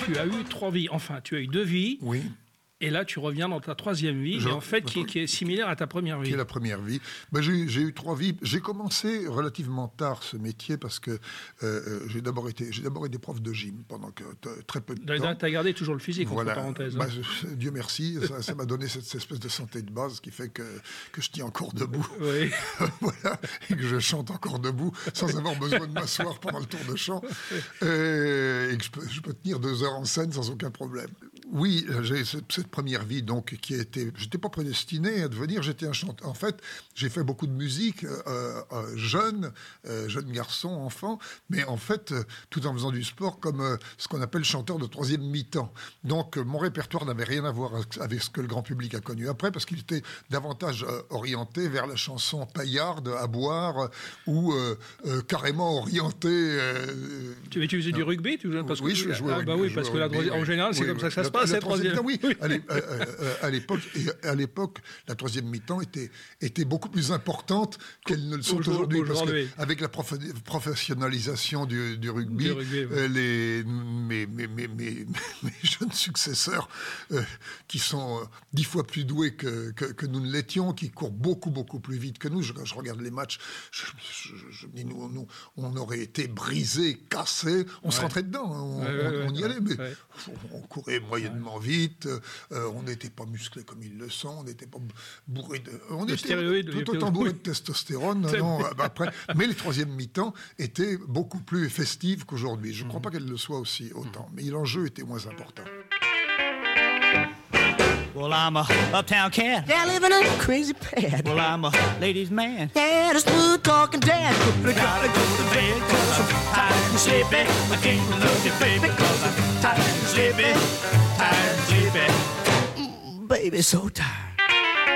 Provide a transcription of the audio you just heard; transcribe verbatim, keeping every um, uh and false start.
tu as eu trois vies. Enfin, tu as eu deux vies. Oui. Et là, tu reviens dans ta troisième vie, Je, et en fait, qui, qui est similaire à ta première vie. Qui est la première vie. Ben, j'ai, j'ai eu trois vies. J'ai commencé relativement tard ce métier parce que euh, j'ai, d'abord été, j'ai d'abord été prof de gym pendant que, t- très peu de temps. Tu as gardé toujours le physique, voilà. entre parenthèses. Ben, Hein. je, Dieu merci, ça, ça m'a donné cette, cette espèce de santé de base qui fait que, que je tiens encore debout. Oui. Voilà, et que je chante encore debout sans avoir besoin de m'asseoir pendant le tour de chant. Et, et que je peux, je peux tenir deux heures en scène sans aucun problème. Oui, j'ai cette, cette première vie, donc, qui a été... Je n'étais pas prédestiné à devenir, j'étais un chanteur. En fait, j'ai fait beaucoup de musique, euh, euh, jeune, euh, jeune garçon, enfant, mais en fait, euh, tout en faisant du sport, comme euh, ce qu'on appelle chanteur de troisième mi-temps. Donc, euh, mon répertoire n'avait rien à voir avec ce que le grand public a connu après, parce qu'il était davantage euh, orienté vers la chanson paillarde, à boire, euh, ou euh, euh, carrément orienté... Euh, tu, mais tu faisais du rugby tu jouais, parce Oui, que, je jouais ah, au rugby. bah oui, parce que la rugby, droisi- en oui, général, c'est oui, comme ça oui. que ça se La- passe, la c'est troisième. Oui, à l'é- euh, euh, à l'époque, et à l'époque, la troisième mi-temps était, était beaucoup plus importante qu'elles ne le sont aujourd'hui. Aujourd'hui. Parce qu'avec la prof- professionnalisation du, du rugby, Du rugby, oui. euh, les, mes, mes, mes, mes, mes jeunes successeurs, euh, qui sont euh, dix fois plus doués que, que, que nous ne l'étions, qui courent beaucoup, beaucoup plus vite que nous. Je, quand je regarde les matchs, je, je, je me dis, nous, nous, on aurait été brisés, cassés, on Ouais. se rentrait dedans, hein, on, Ouais, on, ouais, on y ouais, allait, mais ouais. on, on courait moyennement vite, euh, on n'était pas musclés comme ils le sont, on n'était pas bourré de... On De était stéroïdes, tout oui, autant oui. bourré de testostérone, C'est non, vrai. bah, après, mais les troisième mi-temps étaient beaucoup plus festives qu'aujourd'hui. Je ne crois Mm. pas qu'elles le soient aussi autant, mais l'enjeu était moins important. Well, I'm a uptown cat. Yeah, living a crazy pad. Well, I'm a ladies' man. Yeah, the smooth talking dad. I gotta go to bed cause I'm tired and sleepy. I can't love you, baby, cause I'm tired and sleepy. Tired and sleepy. Baby, so tired.